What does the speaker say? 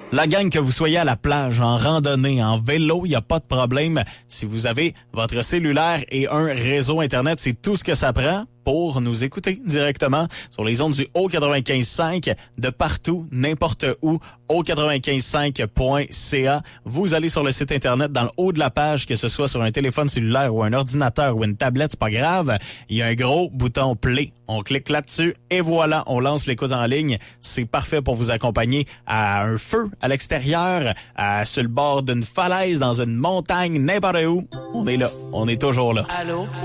La gang, que vous soyez à la plage, en randonnée, en vélo, il n'y a pas de problème. Si vous avez votre cellulaire et un réseau Internet, c'est tout ce que ça prend pour nous écouter directement sur les ondes du Haut 95.5 de partout, n'importe où, haut955.ca. Vous allez sur le site Internet, dans le haut de la page, que ce soit sur un téléphone cellulaire ou un ordinateur ou une tablette, c'est pas grave. Il y a un gros bouton Play. On clique là-dessus et voilà, on lance l'écoute en ligne. C'est parfait pour vous accompagner à un feu à l'extérieur, sur le bord d'une falaise, dans une montagne, n'importe où. On est là. On est toujours là. Allô?